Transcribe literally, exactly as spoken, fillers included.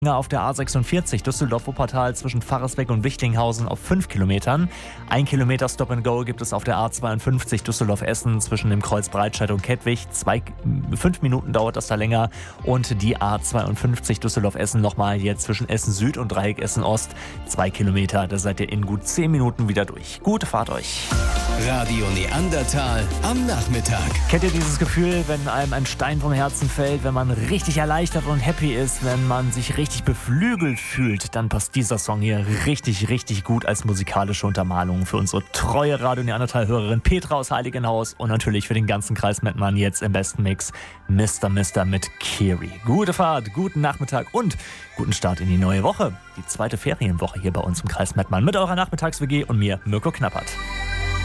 Auf der A sechsundvierzig Düsseldorf-Wuppertal zwischen Pfarrersbeck und Wichtinghausen auf fünf Kilometern. Ein Kilometer Stop and Go gibt es auf der A zweiundfünfzig Düsseldorf-Essen zwischen dem Kreuz Breitscheid und Kettwig. Zwei, fünf Minuten dauert das da länger. Und die A zweiundfünfzig Düsseldorf-Essen nochmal hier zwischen Essen Süd und Dreieck Essen Ost. Zwei Kilometer, da seid ihr in gut zehn Minuten wieder durch. Gute Fahrt euch. Radio Neandertal am Nachmittag. Kennt ihr dieses Gefühl, wenn einem ein Stein vom Herzen fällt, wenn man richtig erleichtert und happy ist, wenn man sich richtig beflügelt fühlt, dann passt dieser Song hier richtig, richtig gut als musikalische Untermalung für unsere treue Radio Neandertal-Hörerin Petra aus Heiligenhaus und natürlich für den ganzen Kreis Mettmann jetzt im besten Mix Mister Mister mit Kiri. Gute Fahrt, guten Nachmittag und guten Start in die neue Woche. Die zweite Ferienwoche hier bei uns im Kreis Mettmann mit eurer Nachmittags-W G und mir, Mirko Knappert.